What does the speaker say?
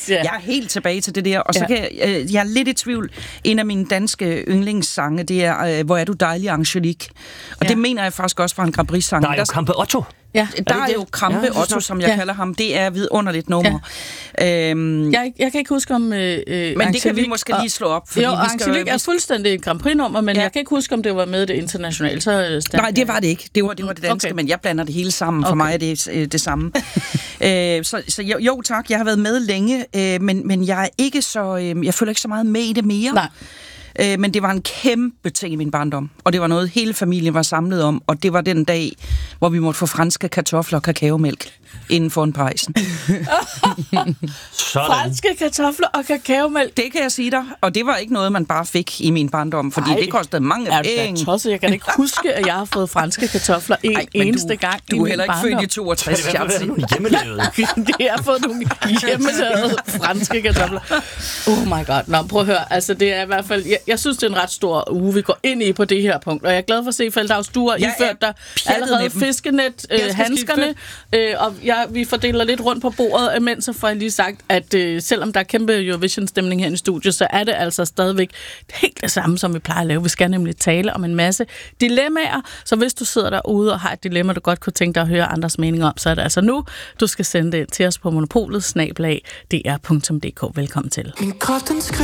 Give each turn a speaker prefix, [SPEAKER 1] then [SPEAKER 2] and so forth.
[SPEAKER 1] præcis, ja.
[SPEAKER 2] Jeg er helt tilbage til det der, og så kan jeg er lidt i tvivl. En af mine danske yndlingssange, det er Hvor er du dejlig, Angelique. Og det mener jeg faktisk også var en Grand Prix-sang.
[SPEAKER 3] Der er jo Krampe Otto.
[SPEAKER 2] Ja, der er jo Krampe Otto, som jeg kalder ham. Det er vidunderligt nummer.
[SPEAKER 1] Jeg kan ikke huske om
[SPEAKER 2] men det kan vi måske lige slå op.
[SPEAKER 1] Fordi Angelique er fuldstændig et Grand Prix-nummer, men jeg kan ikke huske, om det var med det internationale.
[SPEAKER 2] Nej, det var det ikke. Det var det danske, men jeg blander det hele sammen. For mig er det det samme. Så jo tak, jeg har været med længe, men jeg er ikke så... jeg føler ikke så meget med i det mere.
[SPEAKER 1] Nej.
[SPEAKER 2] Men det var en kæmpe ting i min barndom, og det var noget, hele familien var samlet om, og det var den dag, hvor vi måtte få franske kartofler og kakaomælk inden for en pejsen.
[SPEAKER 1] Franske kartofler og kakaomælk?
[SPEAKER 2] Det kan jeg sige dig, og det var ikke noget, man bare fik i min barndom, fordi det kostede mange penge.
[SPEAKER 1] Jeg kan ikke huske, at jeg har fået franske kartofler eneste gang
[SPEAKER 2] du er heller ikke født i 62.
[SPEAKER 3] Det er nogle hjemmelavede.
[SPEAKER 1] Det har fået nogle hjemmelavede franske kartofler. Oh my god. Nå, prøv at høre. Altså, det er i hvert fald... Jeg synes, det er en ret stor uge, vi går ind i på det her punkt, og jeg er glad for at se, Feldhaus, du har iført dig allerede fiskenet, handskerne, og vi fordeler lidt rundt på bordet, men så får jeg lige sagt, at selvom der er kæmpe Eurovision-stemning her i studiet, så er det altså stadigvæk helt det samme, som vi plejer at lave. Vi skal nemlig tale om en masse dilemmaer, så hvis du sidder derude og har et dilemma, du godt kunne tænke dig at høre andres mening om, så er det altså nu, du skal sende det til os på monopolet @dr.dk. Velkommen til.